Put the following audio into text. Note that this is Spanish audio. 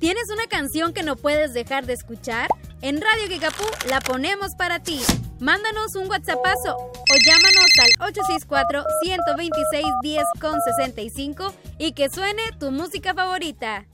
¿Tienes una canción que no puedes dejar de escuchar? En Radio Kickapoo la ponemos para ti. Mándanos un WhatsAppazo o llámanos al 864-126-1065 y que suene tu música favorita.